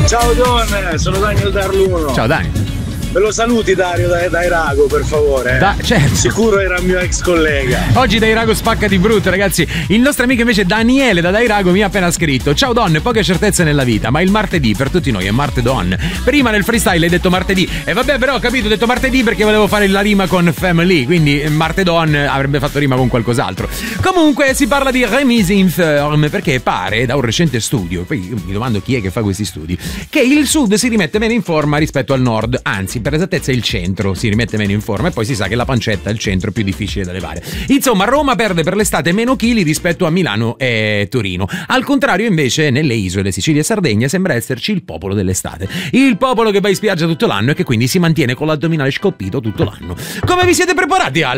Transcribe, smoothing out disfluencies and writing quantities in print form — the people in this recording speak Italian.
Ciao Don, sono Daniel Darluno. Ciao Dani. Me lo saluti Dario dai Rago, per favore. Certo. Sicuro era il mio ex collega. Oggi Dai Rago spacca di brutto, ragazzi. Il nostro amico invece Daniele da Dai Rago mi ha appena scritto: ciao Don, poche certezze nella vita, ma il martedì per tutti noi è Martedon. Prima nel freestyle hai detto martedì. E vabbè, però ho capito, ho detto martedì perché volevo fare la rima con Family, quindi Martedon avrebbe fatto rima con qualcos'altro. Comunque si parla di remise informe, perché pare da un recente studio, poi io mi domando chi è che fa questi studi, che il sud si rimette meno in forma rispetto al nord, anzi per esattezza il centro si rimette meno in forma, e poi si sa che la pancetta è il centro più difficile da levare. Insomma, Roma perde per l'estate meno chili rispetto a Milano e Torino. Al contrario, invece, nelle isole Sicilia e Sardegna sembra esserci il popolo dell'estate, il popolo che va in spiaggia tutto l'anno e che quindi si mantiene con l'addominale scolpito tutto l'anno. Come vi siete preparati al